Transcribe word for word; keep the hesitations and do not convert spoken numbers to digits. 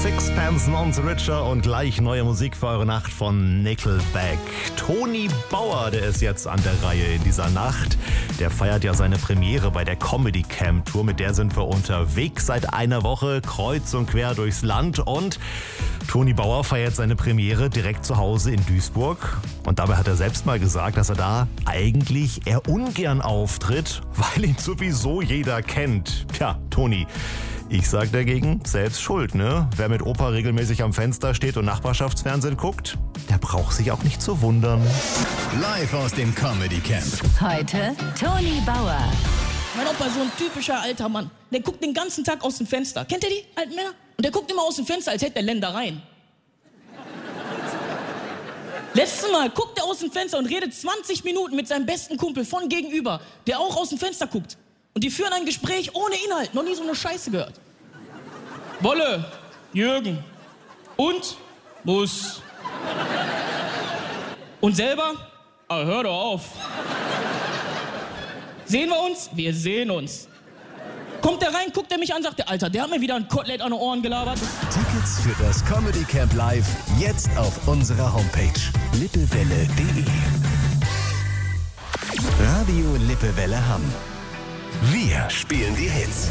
Sixpence None the Richer und gleich neue Musik für eure Nacht von Nickelback. Toni Bauer, der ist jetzt an der Reihe in dieser Nacht. Der feiert ja seine Premiere bei der Comedy Camp Tour. Mit der sind wir unterwegs seit einer Woche, kreuz und quer durchs Land. Und Toni Bauer feiert seine Premiere direkt zu Hause in Duisburg. Und dabei hat er selbst mal gesagt, dass er da eigentlich eher ungern auftritt, weil ihn sowieso jeder kennt. Tja, Toni, ich sag dagegen, selbst schuld, ne? Wer mit Opa regelmäßig am Fenster steht und Nachbarschaftsfernsehen guckt, der braucht sich auch nicht zu wundern. Live aus dem Comedy Camp. Heute Toni Bauer. Mein Opa ist so ein typischer alter Mann. Der guckt den ganzen Tag aus dem Fenster. Kennt ihr die alten Männer? Und der guckt immer aus dem Fenster, als hätte er Ländereien. Letztes Mal guckt er aus dem Fenster und redet zwanzig Minuten mit seinem besten Kumpel von gegenüber, der auch aus dem Fenster guckt. Und die führen ein Gespräch ohne Inhalt. Noch nie so eine Scheiße gehört. Wolle, Jürgen und Muss. Und selber? Ah, hör doch auf. Sehen wir uns? Wir sehen uns. Kommt der rein, guckt er mich an, sagt der Alter, der hat mir wieder ein Kotelett an den Ohren gelabert. Tickets für das Comedy Camp Live jetzt auf unserer Homepage lippewelle punkt de. Radio Lippewelle Hamm. Wir spielen die Hits.